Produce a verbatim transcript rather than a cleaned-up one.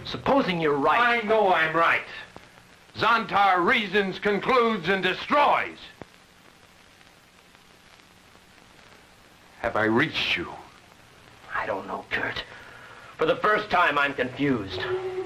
Supposing you're right. I know I'm right. Xantar reasons, concludes, and destroys. Have I reached you? I don't know, Kurt. For the first time, I'm confused.